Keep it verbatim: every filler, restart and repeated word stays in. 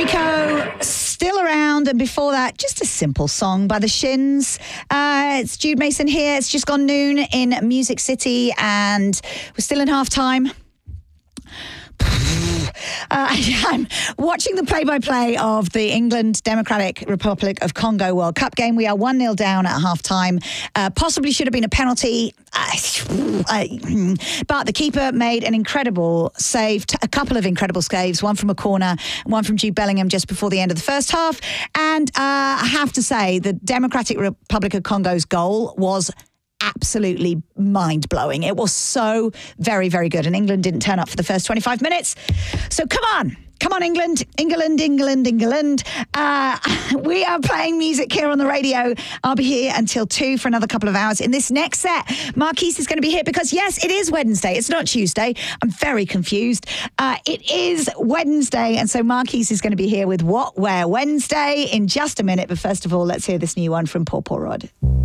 Rico, Still Around, and before that, just a simple song by the Shins. Uh, it's Jude Mason here. It's just gone noon in Music City, and we're still in half-time. Uh, I'm watching the play-by-play of the England Democratic Republic of Congo World Cup game. We are one nil down at half-time. Uh, possibly should have been a penalty, uh, uh, but the keeper made an incredible save, a couple of incredible saves, one from a corner, one from Jude Bellingham just before the end of the first half. And uh, I have to say, the Democratic Republic of Congo's goal was absolutely mind-blowing. It was so very, very good. And England didn't turn up for the first twenty-five minutes. So come on. Come on, England. England, England, England. Uh, we are playing music here on the radio. I'll be here until two for another couple of hours. In this next set, Marquise is going to be here because, yes, it is Wednesday. It's not Tuesday. I'm very confused. Uh, it is Wednesday. And so Marquise is going to be here with What, Where, Wednesday in just a minute. But first of all, let's hear this new one from Paw Paw Rod.